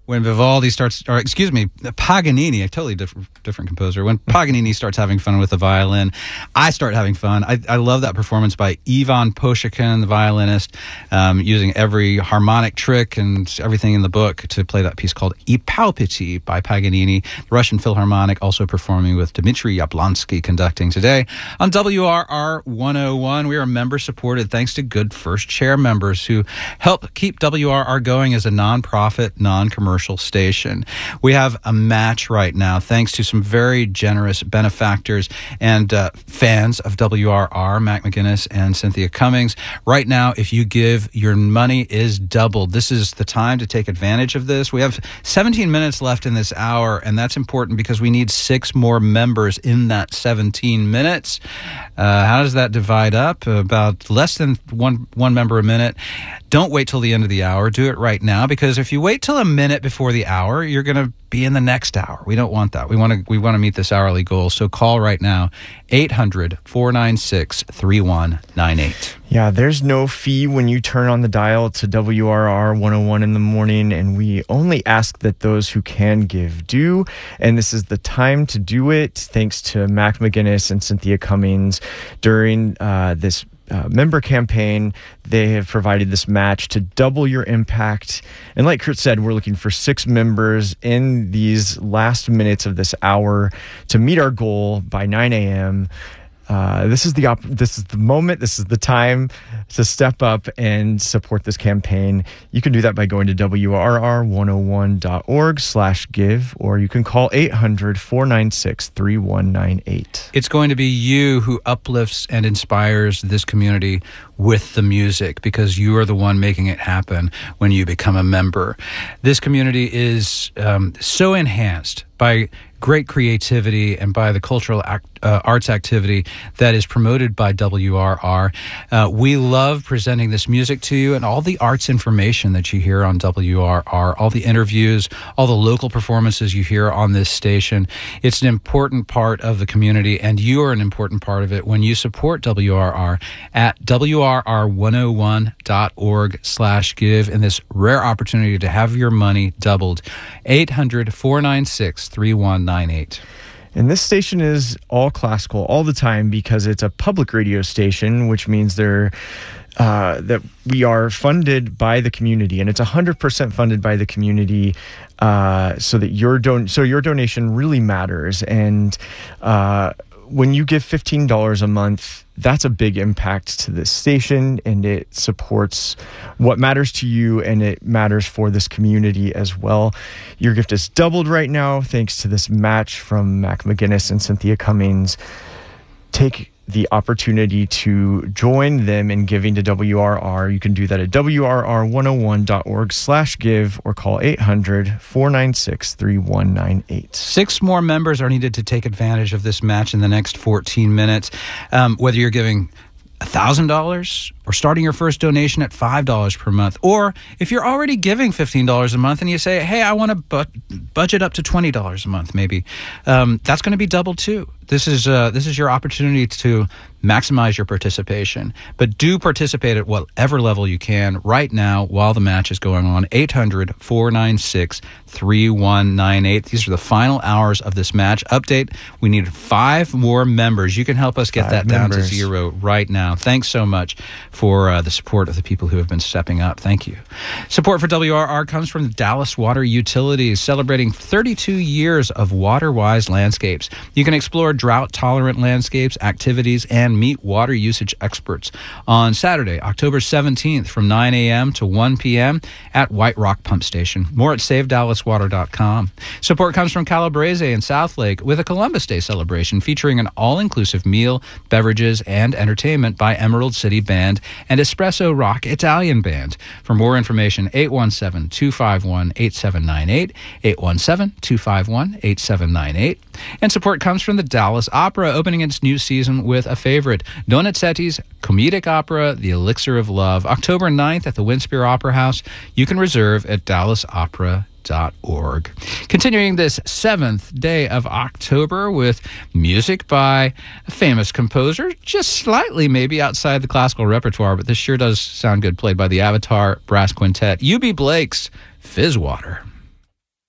When Vivaldi starts, or excuse me, Paganini, a totally different composer. When Paganini starts having fun with the violin, I start having fun. I love that performance by Ivan Poshukin, the violinist, using every harmonic trick and everything in the book to play that piece called I Palpiti by Paganini. The Russian Philharmonic also performing with Dmitry Yablonsky conducting today. On WRR 101, we are member supported thanks to good First Chair members who help keep WRR going as a non-profit, non-commercial station. We have a match right now thanks to some very generous benefactors and fans of WRR, Mac McGinnis and Cynthia Cummings. Right now, if you give, your money is doubled. This is the time to take advantage of this. We have 17 minutes left in this hour, and that's important because we need 6 more members in that 17 minutes. How does that divide up? About less than one member a minute. Don't wait till the end of the hour. Do it right now, because if you wait till a minute before the hour, you're going to be in the next hour. We don't want that. We want to meet this hourly goal. So call right now, 800-496-3198. Yeah, there's no fee when you turn on the dial to WRR 101 in the morning, and we only ask that those who can give do, and this is the time to do it, thanks to Mac McGinnis and Cynthia Cummings. During this member campaign, they have provided this match to double your impact. And like Kurt said, we're looking for 6 members in these last minutes of this hour to meet our goal by 9 a.m. This is the moment, this is the time to step up and support this campaign. You can do that by going to WRR101.org/give, or you can call 800-496-3198. It's going to be you who uplifts and inspires this community with the music, because you are the one making it happen when you become a member. This community is so enhanced by great creativity and by the cultural arts activity that is promoted by WRR. We love presenting this music to you and all the arts information that you hear on WRR, all the interviews, all the local performances you hear on this station. It's an important part of the community, and you are an important part of it when you support WRR at WRR101.org/give in this rare opportunity to have your money doubled. 800-496-3198. And this station is all classical all the time because it's a public radio station, which means that we are funded by the community, and it's 100% funded by the community, so that your donation really matters. And when you give $15 a month, that's a big impact to this station, and it supports what matters to you, and it matters for this community as well. Your gift is doubled right now thanks to this match from Mac McGinnis and Cynthia Cummings. Take the opportunity to join them in giving to WRR. You can do that at WRR101.org/give or call 800-496-3198. 6 more members are needed to take advantage of this match in the next 14 minutes. Whether you're giving $1,000 or starting your first donation at $5 per month, or if you're already giving $15 a month and you say, hey, I want to budget up to $20 a month maybe, that's going to be doubled too. This is your opportunity to maximize your participation, but do participate at whatever level you can right now while the match is going on. 800-496-3198. These are the final hours of this match. Update, we need 5 more members. You can help us get that down to 0 right now. Thanks so much for the support of the people who have been stepping up. Thank you. Support for WRR comes from Dallas Water Utilities, celebrating 32 years of water-wise landscapes. You can explore drought-tolerant landscapes, activities, and meet water usage experts on Saturday, October 17th from 9 a.m. to 1 p.m. at White Rock Pump Station. More at SaveDallasWater.com. Support comes from Calabrese in Southlake with a Columbus Day celebration featuring an all-inclusive meal, beverages, and entertainment by Emerald City Band and Espresso Rock Italian Band. For more information, 817-251-8798, 817-251-8798. And support comes from the Dallas Opera, opening its new season with a favorite, Donizetti's comedic opera, The Elixir of Love, October 9th at the Winspear Opera House. You can reserve at dallasopera.org. Continuing this 7th day of October with music by a famous composer, just slightly maybe outside the classical repertoire, but this sure does sound good, played by the Avatar Brass Quintet, UB Blake's Fizzwater.